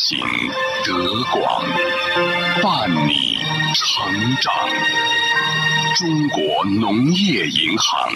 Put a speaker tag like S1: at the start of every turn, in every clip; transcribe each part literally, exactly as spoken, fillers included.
S1: 行德广，伴你成长。中国农业银行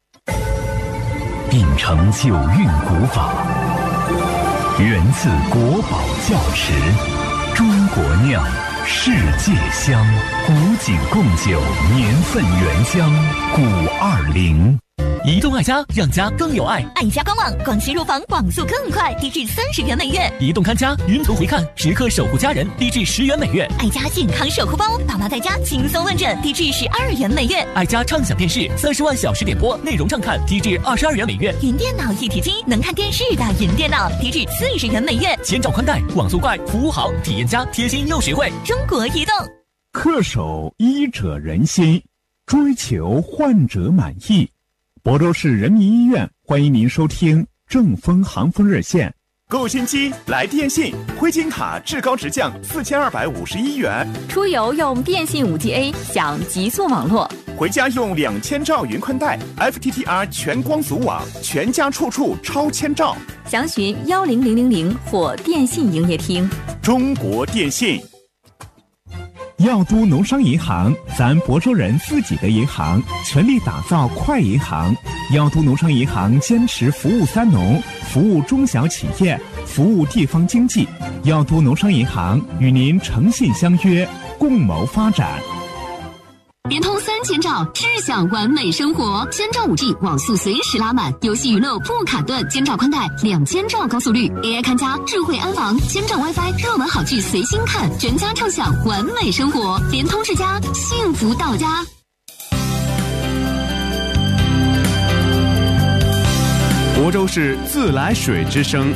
S2: 秉承九韵古法，源自国宝窖池，中国酿，世界香，古井贡酒年份原香古二零。
S3: 移动爱家，让家更有爱。
S4: 爱家官网广信入房，网速更快，低至三十元每月。
S3: 移动看家，云图回看，时刻守护家人，低至十元每月。
S4: 爱家健康守护包，爸妈在家轻松问诊，低至十二元每月。
S3: 爱家畅享电视，三十万小时点播，内容畅看，低至二十二元每月。
S4: 云电脑一体机，能看电视的云电脑，低至四十元每月。
S3: 千兆宽带，网速快，服务好，体验佳，贴心又实惠。
S4: 中国移动。
S5: 恪守医者仁心，追求患者满意。亳州市人民医院欢迎您收听正风行风热线。
S6: 购新机来电信，灰金卡至高直降四千二百五十一元。
S7: 出游用电信 五 G A 享极速网络，
S6: 回家用两千兆云宽带 F T T R 全光组网，全家处处超千兆。
S7: 详询幺零零零零或电信营业厅。
S6: 中国电信。
S5: 药都农商银行，咱亳州人自己的银行，全力打造快银行。药都农商银行坚持服务三农，服务中小企业，服务地方经济。药都农商银行与您诚信相约，共谋发展。
S8: 联通三千兆，智享完美生活。千兆 五 G 网速随时拉满，游戏娱乐不卡顿。千兆宽带，两千兆高速率 ，A I 看家，智慧安防，千兆 WiFi， 热门好剧随心看，全家畅享完美生活。联通智家，幸福到家。
S9: 亳州市自来水之声。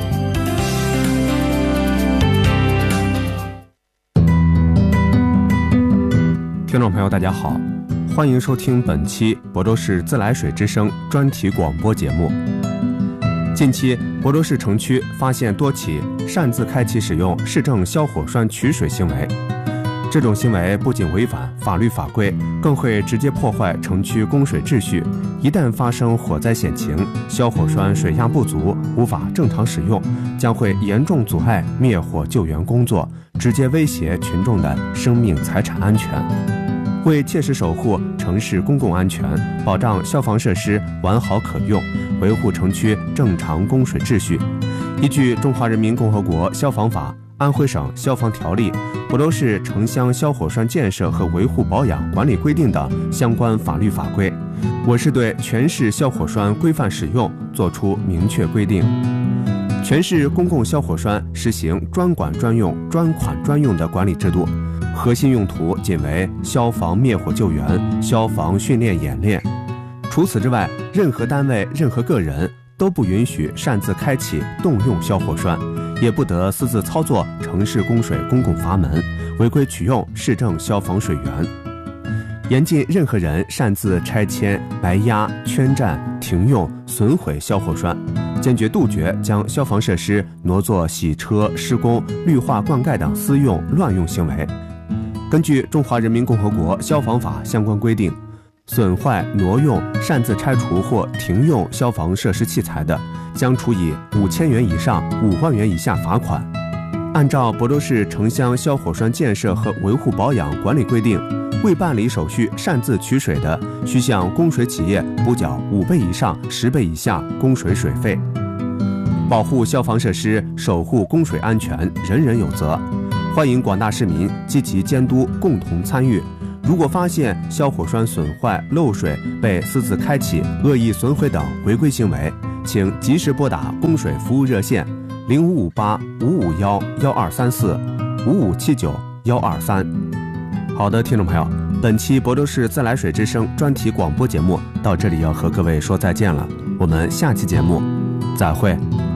S9: 听众朋友大家好，欢迎收听本期亳州市自来水之声专题广播节目。近期亳州市城区发现多起擅自开启使用市政消火栓取水行为，这种行为不仅违反法律法规，更会直接破坏城区供水秩序。一旦发生火灾险情，消火栓水压不足，无法正常使用，将会严重阻碍灭火救援工作，直接威胁群众的生命财产安全。为切实守护城市公共安全，保障消防设施完好可用，维护城区正常供水秩序，依据《中华人民共和国消防法》、安徽省消防条例、亳州市城乡消火栓建设和维护保养管理规定等相关法律法规，我市对全市消火栓规范使用作出明确规定。全市公共消火栓实行专管专用、专款专用的管理制度，核心用途仅为消防灭火救援、消防训练演练。除此之外，任何单位、任何个人都不允许擅自开启、动用消火栓，也不得私自操作城市供水公共阀门，违规取用市政消防水源。严禁任何人擅自拆迁、埋压、圈占、停用、损毁消火栓，坚决杜绝将消防设施挪作洗车、施工、绿化灌溉等私用、乱用行为。根据《中华人民共和国消防法》相关规定，损坏、挪用、擅自拆除或停用消防设施器材的，将处以五千元以上五万元以下罚款。按照亳州市城乡消火栓建设和维护保养管理规定，未办理手续擅自取水的，需向供水企业补缴五倍以上十倍以下供水水费。保护消防设施，守护供水安全，人人有责。欢迎广大市民积极监督，共同参与。如果发现消火栓损坏、漏水、被私自开启、恶意损毁等违规行为，请及时拨打供水服务热线零五五八五五幺幺二三四五五七九幺二三。好的，听众朋友，本期亳州市自来水之声专题广播节目到这里要和各位说再见了，我们下期节目再会。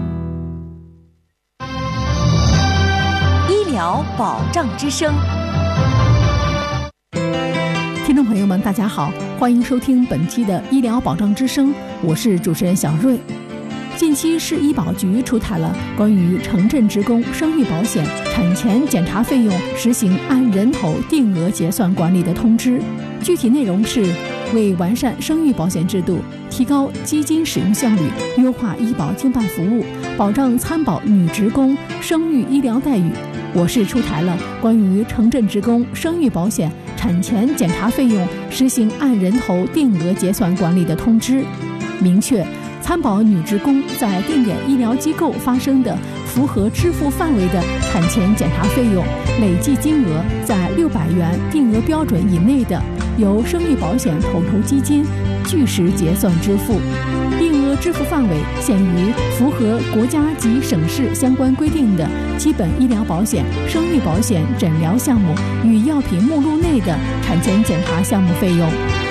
S4: 医疗保障之声。
S10: 听众朋友们大家好，欢迎收听本期的医疗保障之声，我是主持人小瑞。近期市医保局出台了关于城镇职工生育保险产前检查费用实行按人头定额结算管理的通知，具体内容是为完善生育保险制度，提高基金使用效率，优化医保经办服务， 保障参保女职工生育医疗待遇，我市出台了关于城镇职工生育保险产前检查费用实行按人头定额结算管理的通知，明确参保女职工在定点医疗机构发生的符合支付范围的产前检查费用，累计金额在六百元定额标准以内的，由生育保险统筹基金据实结算支付。定额支付范围限于符合国家及省市相关规定的基本医疗保险、生育保险诊疗项目与药品目录内的产前检查项目费用。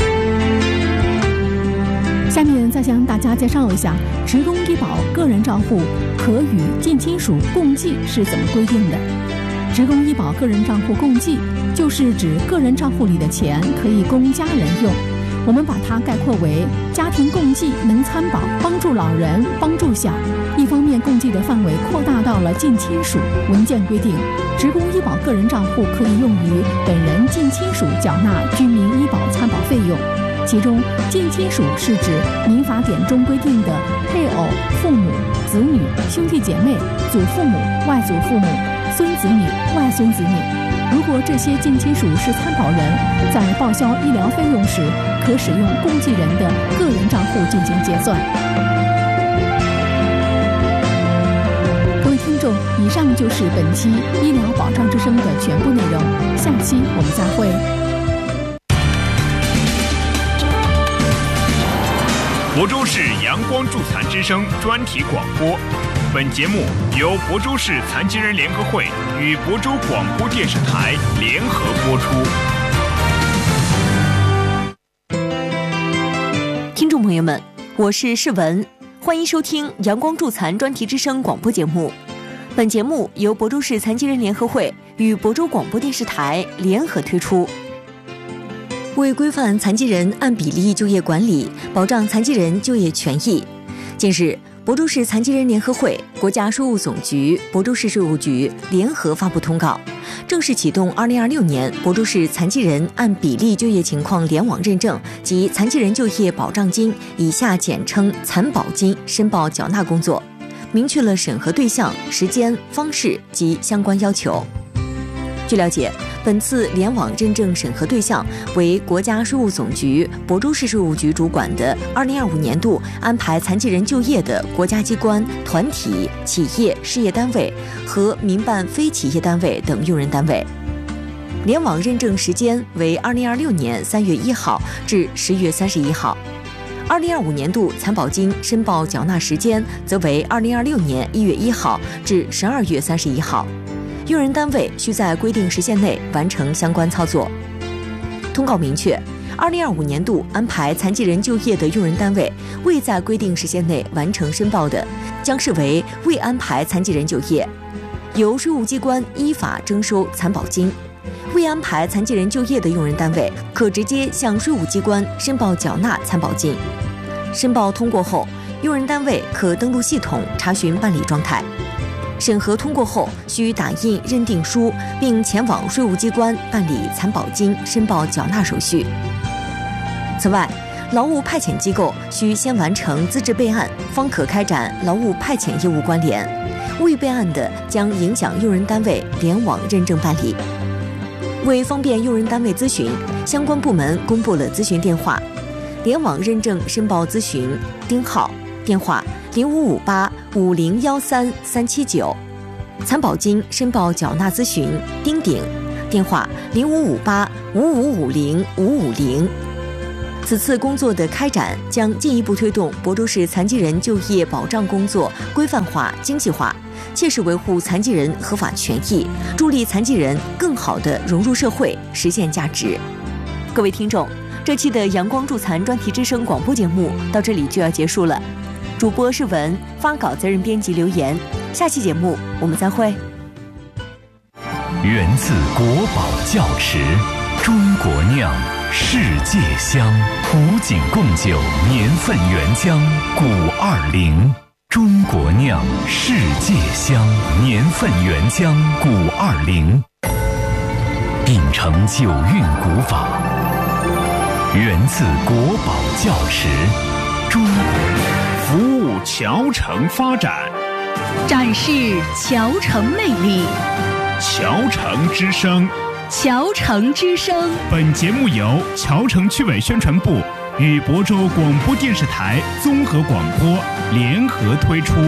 S10: 下面再向大家介绍一下职工医保个人账户可与近亲属共计是怎么规定的。职工医保个人账户共计就是指个人账户里的钱可以供家人用，我们把它概括为家庭共济能参保，帮助老人，帮助小。一方面，共济的范围扩大到了近亲属。文件规定，职工医保个人账户可以用于本人近亲属缴纳居民医保参保费用。其中，近亲属是指民法典中规定的配偶、父母、子女、兄弟姐妹、祖父母、外祖父母、孙子女、外孙子女。如果这些近亲属是参保人，在报销医疗费用时，可使用共济人的个人账户进行结算。各位听众，以上就是本期医疗保障之声的全部内容，下期我们再会。
S11: 亳州市阳光助残之声专题广播，本节目由亳州市残疾人联合会与亳州广播电视台联合播出。
S4: 听众朋友们，我是世文，欢迎收听阳光助残专题之声广播节目。本节目由亳州市残疾人联合会与亳州广播电视台联合推出。为规范残疾人按比例就业管理，保障残疾人就业权益，近日，亳州市残疾人联合会、国家税务总局、亳州市税务局联合发布通告，正式启动二零二六年亳州市残疾人按比例就业情况联网认证及残疾人就业保障金（以下简称残保金）申报缴纳工作，明确了审核对象、时间、方式及相关要求。据了解，本次联网认证审核对象为国家税务总局、亳州市税务局主管的二零二五年度安排残疾人就业的国家机关、团体、企业、事业单位和民办非企业单位等用人单位。联网认证时间为二零二六年三月一号至十月三十一号。二零二五年度残保金申报缴纳时间则为二零二六年一月一号至十二月三十一号。用人单位需在规定时限内完成相关操作。通告明确，二零二五年度安排残疾人就业的用人单位未在规定时限内完成申报的，将视为未安排残疾人就业，由税务机关依法征收残保金。未安排残疾人就业的用人单位可直接向税务机关申报缴纳残保金。申报通过后，用人单位可登录系统查询办理状态。审核通过后，需打印认定书，并前往税务机关办理残保金申报缴纳手续。此外，劳务派遣机构需先完成资质备案，方可开展劳务派遣业务关联。未备案的，将影响用人单位联网认证办理。为方便用人单位咨询，相关部门公布了咨询电话：联网认证申报咨询丁号，电话零五五八五零幺三三七九；残保金申报缴纳咨询丁鼎，电话零五五八五五五零五五零。此次工作的开展将进一步推动亳州市残疾人就业保障工作规范化、精细化，切实维护残疾人合法权益，助力残疾人更好地融入社会，实现价值。各位听众，这期的阳光助残专题之声广播节目到这里就要结束了。主播是文，发稿责任编辑留言。下期节目我们再会。
S2: 源自国宝窖池，中国酿，世界香，古井贡酒年份原浆古二零。中国酿，世界香，年份原浆古二零。秉承九韵古法，源自国宝窖池，中
S6: 服务侨城发展。
S7: 展示桥城魅力。
S11: 桥城之声，
S7: 桥城之声。
S11: 本节目由桥城区委宣传部与亳州广播电视台综合广播联合推出。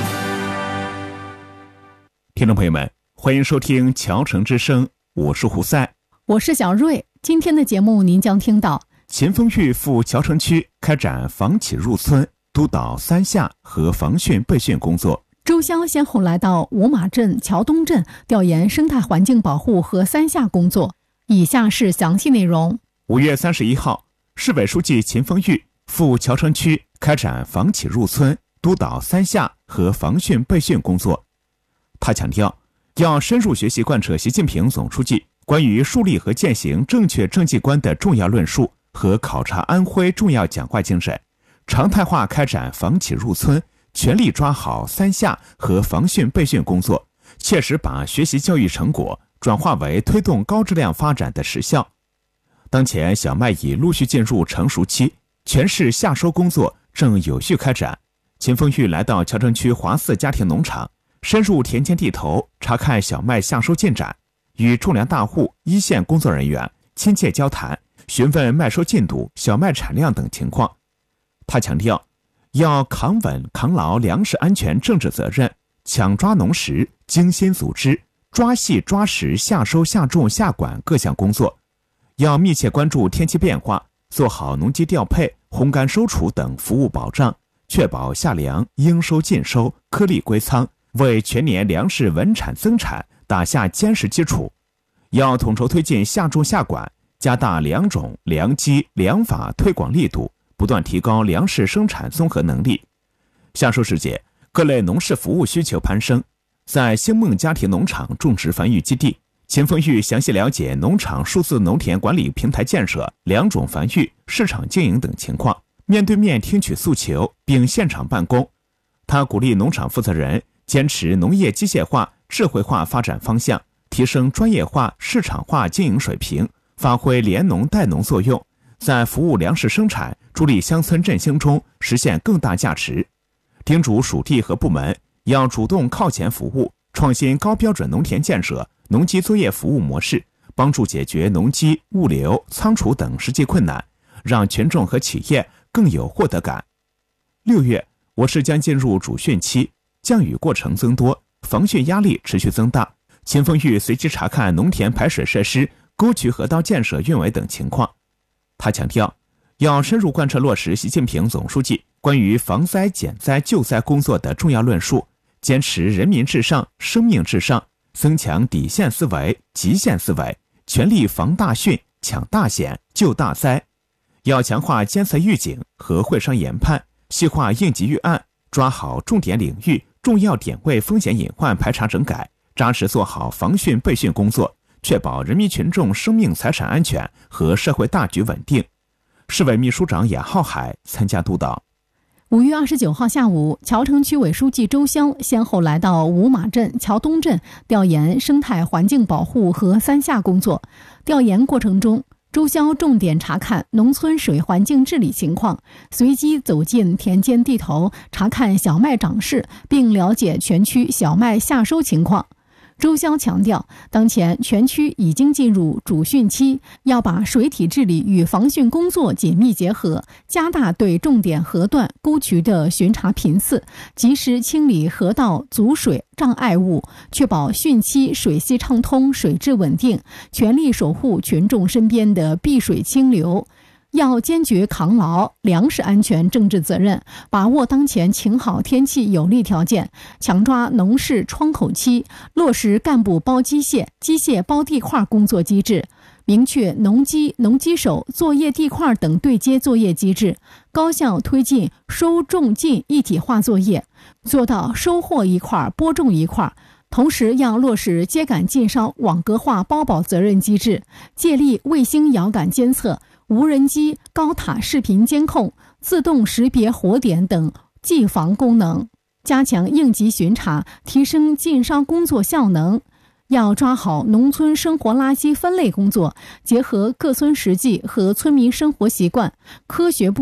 S6: 听众朋友们，欢迎收听桥城之声，我是胡赛，
S10: 我是小瑞。今天的节目您将听到
S6: 秦风玉赴桥城区开展防起入村、督导三下和防汛备汛工作。
S10: 周潇先后来到五马镇、桥东镇调研生态环境保护和三下工作。以下是详细内容。
S6: 五月三十一号，市委书记秦风玉赴桥城区开展防起入村、督导三下和防汛备汛工作。他强调，要深入学习贯彻习近平总书记关于树立和践行正确政绩观的重要论述和考察安徽重要讲话精神，常态化开展防起入村，全力抓好三下和防汛备汛工作，切实把学习教育成果转化为推动高质量发展的实效。当前小麦已陆续进入成熟期，全市夏收工作正有序开展。秦风玉来到桥城区华四家庭农场，深入田间地头查看小麦夏收进展，与种粮大户、一线工作人员亲切交谈，询问麦收进度、小麦产量等情况。他强调，要扛稳扛牢粮食安全政治责任，抢抓农时，精心组织，抓细抓实夏收夏种夏管各项工作，要密切关注天气变化，做好农机调配、烘干收储等服务保障，确保夏粮应收尽收，颗粒归仓，为全年粮食稳产增产打下坚实基础。要统筹推进夏种夏管，加大粮种、粮机、粮法推广力度，不断提高粮食生产综合能力。夏收时节，各类农事服务需求攀升，在兴梦家庭农场种植繁育基地，秦风玉详细了解农场数字农田管理平台建设、粮种繁育、市场经营等情况，面对面听取诉求并现场办公。他鼓励农场负责人坚持农业机械化、智慧化发展方向，提升专业化、市场化经营水平，发挥联农带农作用，在服务粮食生产、助力乡村振兴中实现更大价值。叮嘱属地和部门要主动靠前服务，创新高标准农田建设、农机作业服务模式，帮助解决农机、物流、仓储等实际困难，让群众和企业更有获得感。六月，我市将进入主汛期，降雨过程增多，防汛压力持续增大。秦风玉随机查看农田排水设施、沟渠河道建设运维等情况。他强调，要深入贯彻落实习近平总书记关于防灾减灾救灾工作的重要论述，坚持人民至上、生命至上，增强底线思维、极限思维，全力防大汛、抢大险、救大灾。要强化监测预警和会商研判，细化应急预案，抓好重点领域、重要点位风险隐患排查整改，扎实做好防汛备汛工作，确保人民群众生命财产安全和社会大局稳定。市委秘书长雅浩海参加督导。
S10: 五月二十九号下午，桥城区委书记周潇先后来到五马镇、桥东镇调研生态环境保护和三下工作。调研过程中，周潇重点查看农村水环境治理情况，随机走进田间地头查看小麦长势，并了解全区小麦夏收情况。周潇强调，当前全区已经进入主汛期，要把水体治理与防汛工作紧密结合，加大对重点河段、沟渠的巡查频次，及时清理河道阻水障碍物，确保汛期水系畅通、水质稳定，全力守护群众身边的碧水清流。要坚决扛牢粮食安全政治责任，把握当前晴好天气有利条件，强抓农事窗口期，落实干部包机械、机械包地块工作机制，明确农机、农机手、作业地块等对接作业机制，高效推进收种进一体化作业，做到收获一块播种一块。同时要落实秸秆禁烧网格化包保责任机制，借力卫星遥感监测、无人机高塔视频监控、自动识别火点等技防功能，加强应急巡查，提升禁烧工作效能。要抓好农村生活垃圾分类工作，结合各村实际和村民生活习惯，科学布点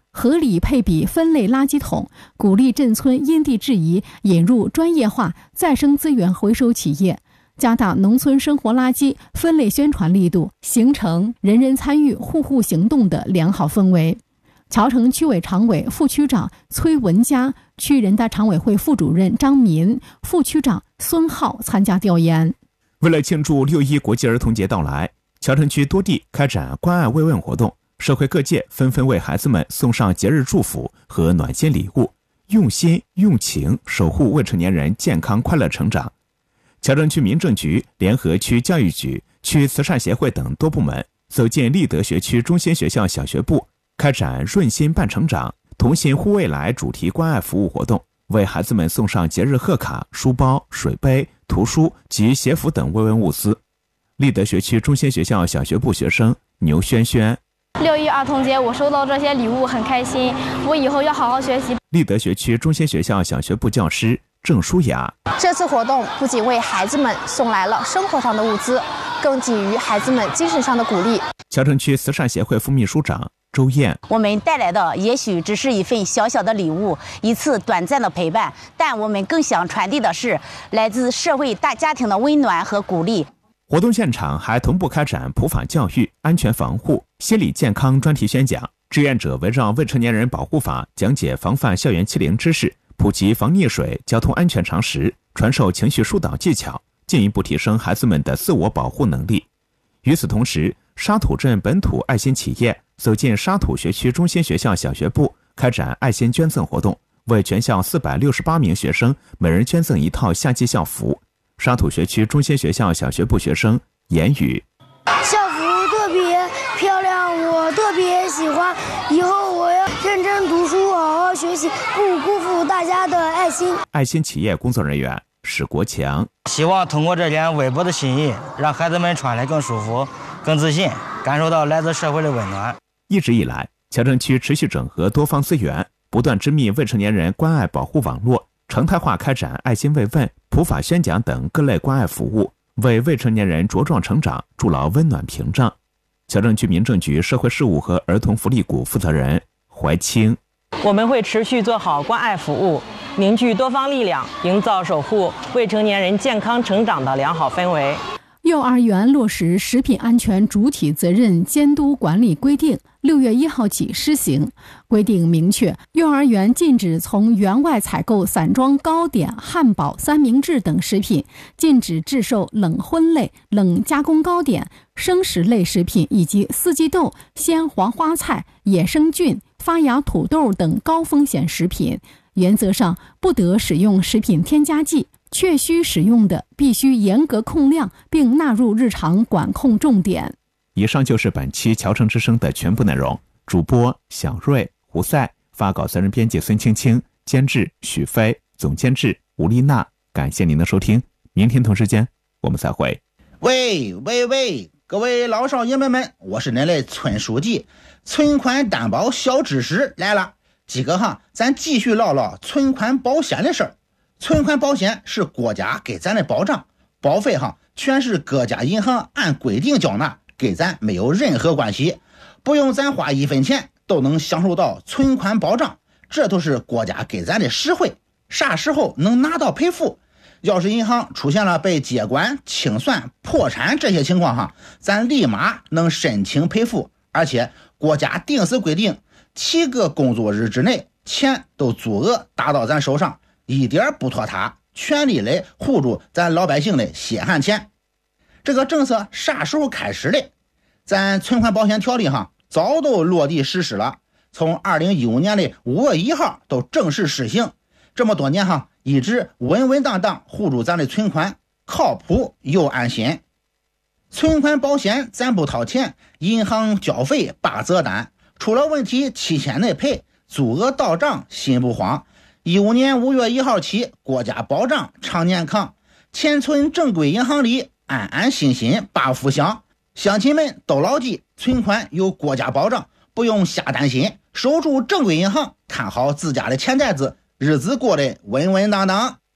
S10: 合理配比分类垃圾桶，鼓励镇村因地制宜引入专业化再生资源回收企业，加大农村生活垃圾分类宣传力度，形成人人参与、户户行动的良好氛围。谯城区委常委、副区长崔文佳、区人大常委会副主任张民、副区长孙浩参加调研。
S6: 为了庆祝六一国际儿童节到来，谯城区多地开展关爱慰问活动，社会各界纷纷为孩子们送上节日祝福和暖心礼物，用心用情守护未成年人健康快乐成长。谯城区民政局联合区教育局、区慈善协会等多部门走进立德学区中心学校小学部，开展润心伴成长、同心护未来主题关爱服务活动，为孩子们送上节日贺卡、书包、水杯、图书及鞋服等慰问物资。立德学区中心学校小学部学生牛轩轩：
S12: 六一儿童节我收到这些礼物很开心，我以后要好好学习。
S6: 立德学区中心学校小学部教师郑舒雅：
S13: 这次活动不仅为孩子们送来了生活上的物资，更给予孩子们精神上的鼓励。
S6: 谯城区慈善协会副秘书长周燕：
S14: 我们带来的也许只是一份小小的礼物，一次短暂的陪伴，但我们更想传递的是来自社会大家庭的温暖和鼓励。
S6: 活动现场还同步开展普法教育、安全防护、心理健康专题宣讲，志愿者围绕未成年人保护法讲解防范校园欺凌知识，普及防溺水、交通安全常识，传授情绪疏导技巧，进一步提升孩子们的自我保护能力。与此同时，沙土镇本土爱心企业走进沙土学区中心学校小学部，开展爱心捐赠活动，为全校四百六十八名学生每人捐赠一套夏季校服。沙土学区中心学校小学部学生言语：
S15: 校服特别漂亮，我特别喜欢，以后我要认真读书，好好学习，不辜负大家的爱心。
S6: 爱心企业工作人员史国强：
S16: 希望通过这件微薄的心意，让孩子们穿得更舒服、更自信，感受到来自社会的温暖。
S6: 一直以来，谯城区持续整合多方资源，不断织密未成年人关爱保护网络，常态化开展爱心慰问、普法宣讲等各类关爱服务，为未成年人茁壮成长筑牢温暖屏障。谯城区民政局社会事务和儿童福利股负责人怀清：
S17: 我们会持续做好关爱服务，凝聚多方力量，营造守护未成年人健康成长的良好氛围。
S10: 幼儿园落实食品安全主体责任监督管理规定六月一号起施行。规定明确，幼儿园禁止从园外采购散装糕点、汉堡、三明治等食品，禁止制售冷荤类、冷加工糕点、生食类食品以及四季豆、鲜黄花菜、野生菌、发芽土豆等高风险食品。原则上不得使用食品添加剂，确需使用的必须严格控量，并纳入日常管控重点。
S6: 以上就是本期谯城之声的全部内容。主播小瑞、胡赛，发稿责任编辑孙青青，监制许飞，总监制吴丽娜。感谢您的收听，明天同时间我们再会。
S18: 喂喂喂，各位老少爷们们，我是您的村书记，存款担保小知识来了。今个哈，咱继续唠唠存款保险的事儿。存款保险是国家给咱的保障，保费哈全是各家银行按规定缴纳，给咱没有任何关系，不用咱花一分钱都能享受到存款保障，这都是国家给咱的实惠。啥时候能拿到赔付？要是银行出现了被接管、清算、破产这些情况哈，咱立马能申请赔付，而且国家定时规定七个工作日之内钱都足额打到咱手上，一点不拖沓，全力来护住咱老百姓的血汗钱。这个政策啥时候开始的？咱存款保险条例哈早都落地实施了，从二零一五年的五月一号都正式实行。这么多年哈，一直稳稳当当护住咱的存款，靠谱又安心。存款保险咱不掏钱，银行交费八折单，出了问题七天内赔，足额到账心不慌。一五年五月一号起，国家保障常年康，钱存正规银行里，安安心心把福享。乡亲们都牢记，存款有国家保障，不用瞎担心，守住正规银行，看好自家的钱袋子，日子过得稳稳当当。